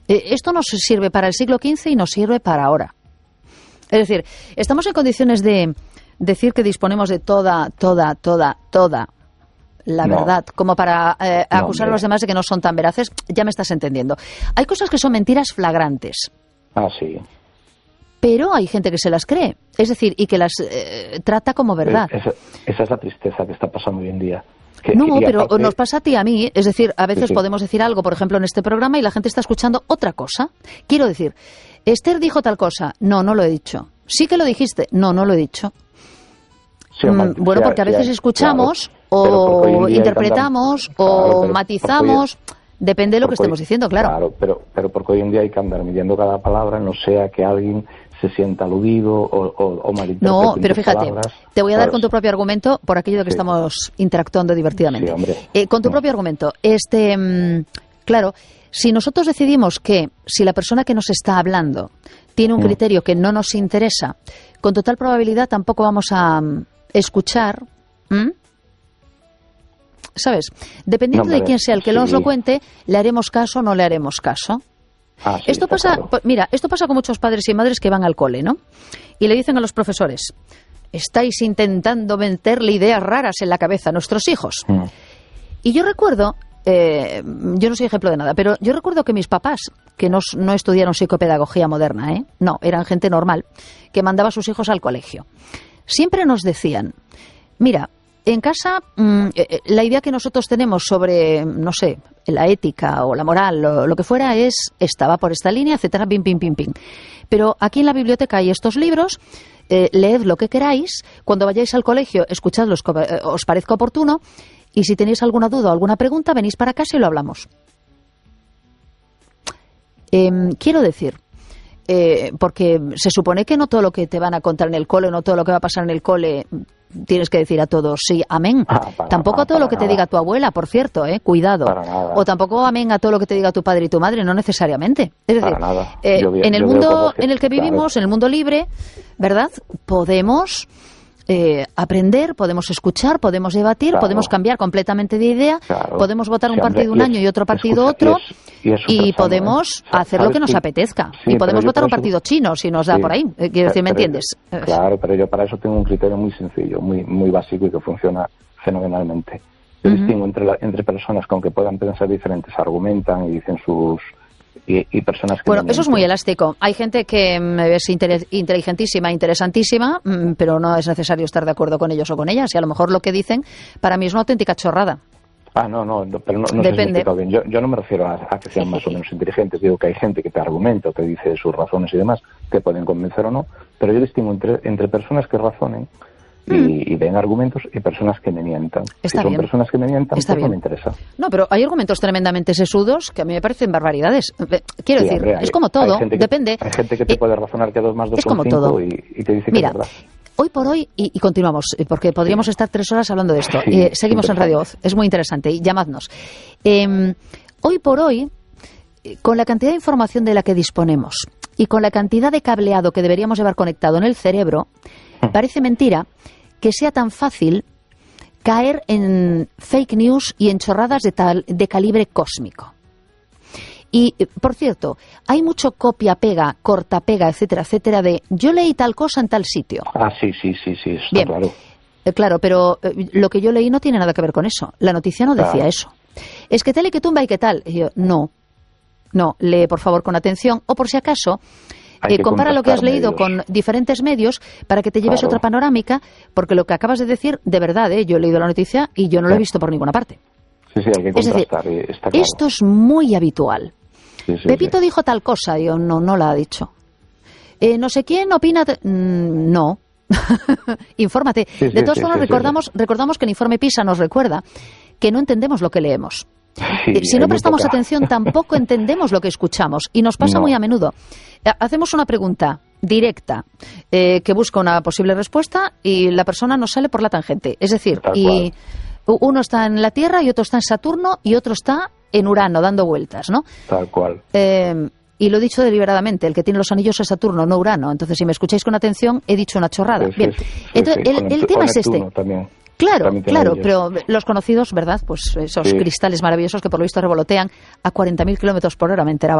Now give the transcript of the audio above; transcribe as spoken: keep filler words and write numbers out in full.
Eh, esto nos sirve para el siglo quince y nos sirve para ahora. Es decir, estamos en condiciones de decir que disponemos de toda, toda, toda, toda la no. verdad, como para eh, acusar no, a los demás de que no son tan veraces. Ya me estás entendiendo. Hay cosas que son mentiras flagrantes. Ah, sí. Pero hay gente que se las cree, es decir, y que las eh, trata como verdad. Esa, esa es la tristeza que está pasando hoy en día. Que, no, pero aparte... nos pasa a ti y a mí, es decir, a veces sí, sí. podemos decir algo, por ejemplo, en este programa y la gente está escuchando otra cosa. Quiero decir, Esther dijo tal cosa, no, no lo he dicho. Sí que lo dijiste, no, no lo he dicho. Sí, mm, bueno, porque a veces sí, escuchamos claro, o interpretamos andar... o claro, pero, matizamos... Hoy... Depende de lo que estemos hoy, diciendo, claro. Claro, pero, pero porque hoy en día hay que andar midiendo cada palabra, no sea que alguien se sienta aludido o, o, o malinterprete. No, pero fíjate, palabras, te voy a ¿sabes? dar con tu propio argumento por aquello de que sí. estamos interactuando divertidamente. Sí, hombre. Eh, con tu no. propio argumento, este, mmm, claro, si nosotros decidimos que si la persona que nos está hablando tiene un mm. criterio que no nos interesa, con total probabilidad tampoco vamos a um, escuchar... ¿m? ¿Sabes? Dependiendo no, de quién sea el que sí. nos lo cuente, le haremos caso o no le haremos caso. Ah, sí, esto pasa, claro. mira, esto pasa con muchos padres y madres que van al cole, ¿no? Y le dicen a los profesores, estáis intentando meterle ideas raras en la cabeza a nuestros hijos. Mm. Y yo recuerdo, eh, yo no soy ejemplo de nada, pero yo recuerdo que mis papás, que no, no estudiaron psicopedagogía moderna, ¿eh? No, eran gente normal, que mandaba a sus hijos al colegio. Siempre nos decían, mira, en casa, mmm, la idea que nosotros tenemos sobre, no sé, la ética o la moral o lo que fuera es, esta, va por esta línea, etcétera, pim, pim, pim, pim. Pero aquí en la biblioteca hay estos libros, eh, leed lo que queráis, cuando vayáis al colegio, escuchadlos, eh, os parezca oportuno, y si tenéis alguna duda o alguna pregunta, venís para casa y lo hablamos. Eh, quiero decir... Eh, porque se supone que no todo lo que te van a contar en el cole, no todo lo que va a pasar en el cole, tienes que decir a todos sí, amén. Ah, tampoco nada, a todo lo que nada. te diga tu abuela, por cierto, eh, cuidado. O tampoco amén a todo lo que te diga tu padre y tu madre, no necesariamente. Es decir, eh, yo, en el mundo que, en el que vivimos, claro. en el mundo libre, ¿verdad? Podemos... Eh, aprender, podemos escuchar, podemos debatir, claro. podemos cambiar completamente de idea, claro. podemos votar un sí, partido un año y otro partido escucha, otro y, es, y, y podemos ¿no? hacer lo que nos apetezca sí, y podemos votar un partido eso... chino si nos da sí, por ahí, eh, quiero decir, ¿me pero, entiendes? Claro, pero yo para eso tengo un criterio muy sencillo, muy muy básico y que funciona fenomenalmente. Yo uh-huh. distingo entre, la, entre personas con que puedan pensar diferentes, argumentan y dicen sus... Y, y personas que bueno, eso es muy elástico. Hay gente que es inteligentísima, interesantísima, pero no es necesario estar de acuerdo con ellos o con ellas. Y a lo mejor lo que dicen para mí es una auténtica chorrada. Ah, no, no, pero no, no Depende. Sé si bien. Yo, yo no me refiero a, a que sean más o menos inteligentes. Digo que hay gente que te argumenta o que dice sus razones y demás, que pueden convencer o no. Pero yo distingo entre, entre personas que razonen y, mm. y den argumentos y personas que me mientan. Está si son bien. personas que me mientan, Está pues bien. no me interesa. No, pero hay argumentos tremendamente sesudos que a mí me parecen barbaridades. Quiero sí, decir, hombre, hay, es como todo, hay que, depende. Hay gente que te eh, puede razonar que dos más dos es son como cinco todo. Y, y te dice Mira, que es verdad. Hoy por hoy, y, y continuamos, porque podríamos sí. estar tres horas hablando de esto. Sí, eh, seguimos en Radio Voz, es muy interesante, y llamadnos. Eh, hoy por hoy, con la cantidad de información de la que disponemos y con la cantidad de cableado que deberíamos llevar conectado en el cerebro, parece mentira que sea tan fácil caer en fake news y en chorradas de, tal, de calibre cósmico. Y, por cierto, hay mucho copia-pega, corta-pega, etcétera, etcétera, de yo leí tal cosa en tal sitio. Ah, sí, sí, sí, sí, está Bien, claro. Eh, claro, pero eh, lo que yo leí no tiene nada que ver con eso. La noticia no decía claro. eso. Es que tal y que tumba y que tal. Y yo, no, no, lee por favor con atención, o por si acaso... Eh, compara lo que has leído medios. con diferentes medios para que te lleves claro. otra panorámica, porque lo que acabas de decir, de verdad, ¿eh? Yo he leído la noticia y yo no sí. lo he visto por ninguna parte. Sí, sí, hay que contrastar, es decir, está claro. esto es muy habitual. Sí, sí, Pepito sí. dijo tal cosa, yo no, no la ha dicho. Eh, no sé quién opina... Mm, no. Infórmate. Sí, sí, de todas sí, formas, sí, recordamos, sí. recordamos que el informe PISA nos recuerda que no entendemos lo que leemos. Sí, eh, si no prestamos poca... atención, tampoco entendemos lo que escuchamos. Y nos pasa no. muy a menudo. Hacemos una pregunta directa eh, que busca una posible respuesta y la persona nos sale por la tangente. Es decir, Tal y cual. uno está en la Tierra y otro está en Saturno y otro está en Urano dando vueltas, ¿no? Tal cual. Eh, y lo he dicho deliberadamente, el que tiene los anillos es Saturno, no Urano. Entonces, si me escucháis con atención, he dicho una chorrada. Sí, sí, Bien, sí, entonces sí, el, con el el, tema con es este. También. Claro, También claro, ellos. pero los conocidos, ¿verdad? Pues esos sí. cristales maravillosos que por lo visto revolotean a cuarenta mil kilómetros por hora, me enteraba.